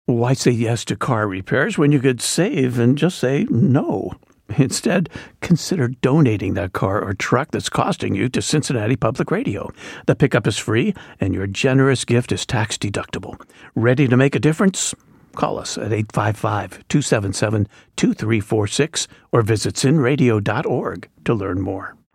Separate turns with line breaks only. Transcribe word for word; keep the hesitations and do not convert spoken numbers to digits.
Why say yes to car repairs when you could save and just say no? Instead, consider donating that car or truck that's costing you to Cincinnati Public Radio. The pickup is free, and your generous gift is tax-deductible. Ready to make a difference? Call us at eight five five, two seven seven, two three four six or visit sin radio dot org to learn more.